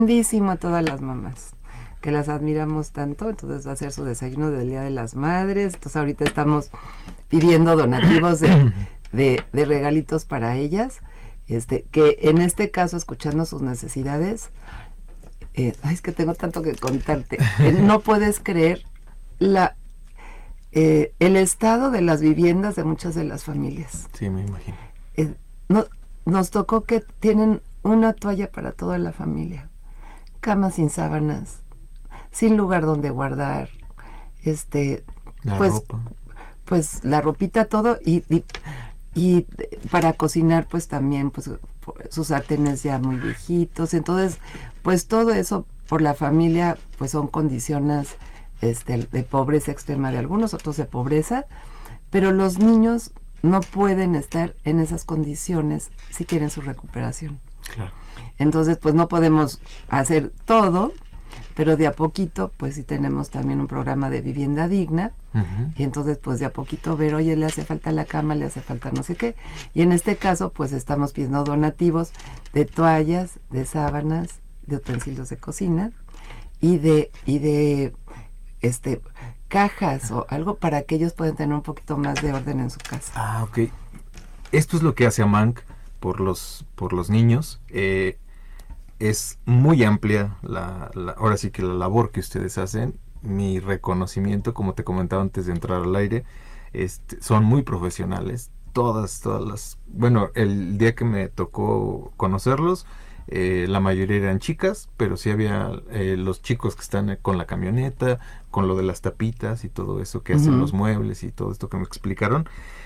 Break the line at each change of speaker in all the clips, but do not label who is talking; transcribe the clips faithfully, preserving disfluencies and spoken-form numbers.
Lindísimo a todas las mamás, que las admiramos tanto. Entonces va a ser su desayuno del Día de las Madres. Entonces ahorita estamos pidiendo donativos de, de, de regalitos para ellas, este, que en este caso, escuchando sus necesidades, eh, ay, es que tengo tanto que contarte, eh, no puedes creer la eh, el estado de las viviendas de muchas de las familias.
Sí, me imagino.
Eh, no, nos tocó que tienen una toalla para toda la familia, camas sin sábanas, sin lugar donde guardar, este,
La
pues,
ropa.
pues la ropita, todo, y, y, y para cocinar, pues también, pues sus sartenes ya muy viejitos. Entonces, pues todo eso por la familia, pues son condiciones este, de pobreza extrema de algunos, otros de pobreza, pero los niños no pueden estar en esas condiciones si quieren su recuperación.
Claro.
Entonces, pues no podemos hacer todo, pero de a poquito, pues sí tenemos también un programa de vivienda digna, uh-huh. Y entonces, pues de a poquito ver, oye, le hace falta la cama, le hace falta no sé qué, y en este caso, pues estamos pidiendo donativos de toallas, de sábanas, de utensilios de cocina, y de, y de, este... cajas o algo para que ellos puedan tener un poquito más de orden en su casa.
Ah, ok. Esto es lo que hace AMANC por los, por los niños. Eh, es muy amplia, la, la, ahora sí que la labor que ustedes hacen. Mi reconocimiento, como te comentaba antes de entrar al aire, este, son muy profesionales. Todas, todas las... Bueno, el día que me tocó conocerlos, Eh, la mayoría eran chicas, pero sí había eh, los chicos que están con la camioneta, con lo de las tapitas y todo eso que hacen uh-huh. los muebles y todo esto que me explicaron.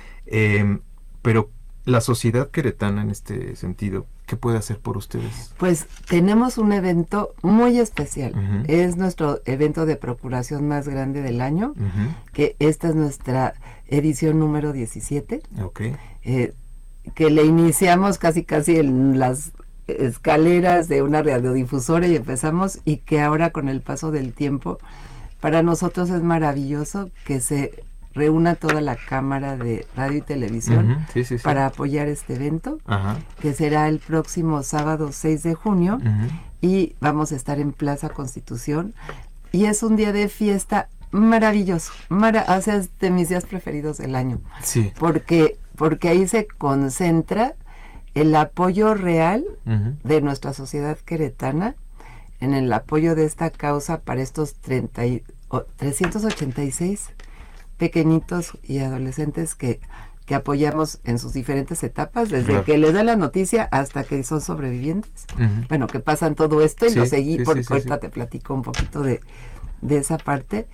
Eh, pero la sociedad queretana en este sentido, ¿qué puede hacer por ustedes?
Pues tenemos un evento muy especial.
Uh-huh.
Es nuestro evento de procuración más grande del año,
uh-huh.
que esta es nuestra edición número diecisiete.
Okay.
Eh, que le iniciamos casi casi en las escaleras de una radiodifusora y empezamos, y que ahora con el paso del tiempo para nosotros es maravilloso que se reúna toda la cámara de radio y televisión
uh-huh. sí, sí, sí.
para apoyar este evento,
uh-huh.
que será el próximo sábado seis de junio
uh-huh.
y vamos a estar en Plaza Constitución, y es un día de fiesta maravilloso, Mara- o sea, es de mis días preferidos del año,
sí.
porque, porque ahí se concentra el apoyo real uh-huh. de nuestra sociedad queretana, en el apoyo de esta causa para estos treinta y, oh, trescientos ochenta y seis pequeñitos y adolescentes que, que apoyamos en sus diferentes etapas, desde claro. que les da la noticia hasta que son sobrevivientes. Uh-huh. Bueno, que pasan todo esto y sí, lo seguí, sí, porque sí, sí, ahorita sí. te platico un poquito de, de esa parte.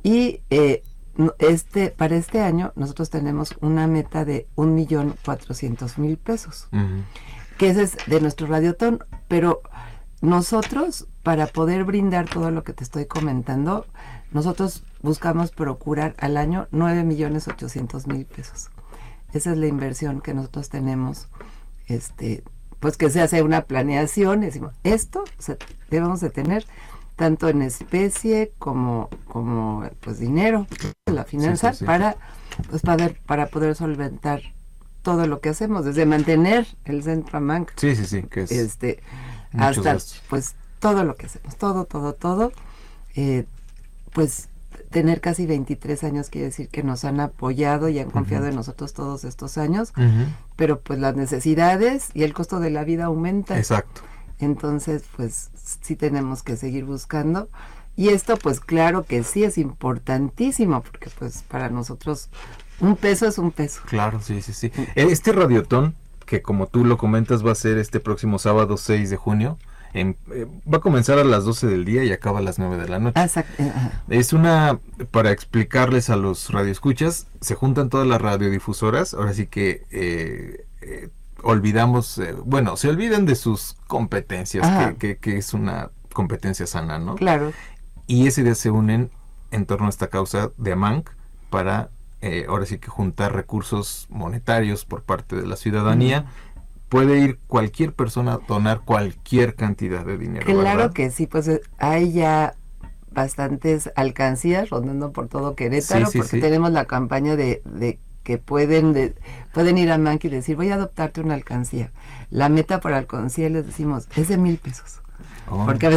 Y eh, Este, para este año nosotros tenemos una meta de un millón cuatrocientos mil pesos, uh-huh. que ese es de nuestro radiotón, pero nosotros, para poder brindar todo lo que te estoy comentando, nosotros buscamos procurar al año nueve millones ochocientos mil pesos. Esa es la inversión que nosotros tenemos, este, pues que se hace una planeación, y decimos, esto se, debemos de tener tanto en especie como, como pues dinero, la finanza, sí, sí, sí. para pues para, para poder solventar todo lo que hacemos, desde mantener el centro AMANC,
sí, sí, sí, que es
este, hasta gastos. Pues todo lo que hacemos, todo, todo, todo, eh, pues tener casi veintitrés años quiere decir que nos han apoyado y han confiado uh-huh. en nosotros todos estos años, uh-huh. pero pues las necesidades y el costo de la vida aumentan.
Exacto.
Entonces, pues sí tenemos que seguir buscando. Y esto, pues claro que sí es importantísimo, porque pues para nosotros un peso es un peso.
Claro, sí, sí, sí. Este radiotón, que como tú lo comentas, va a ser este próximo sábado seis de junio, en, eh, va a comenzar a las doce del día y acaba a las nueve de la noche.
Exacto.
Es una, para explicarles a los radioescuchas, se juntan todas las radiodifusoras, ahora sí que... Eh, eh, olvidamos, eh, bueno, se olvidan de sus competencias, que, que, que es una competencia sana, ¿no?
Claro.
Y ese día se unen en torno a esta causa de AMANC para, eh, ahora sí que juntar recursos monetarios por parte de la ciudadanía. Uh-huh. Puede ir cualquier persona a donar cualquier cantidad de dinero,
claro,
¿verdad?
Que sí, pues hay ya bastantes alcancías rondando por todo Querétaro, sí, sí, porque sí. tenemos la campaña de... de que pueden de, pueden ir a AMANC y decir, voy a adoptarte una alcancía. La meta para alcancía, les decimos, es de mil pesos. Oh. Porque a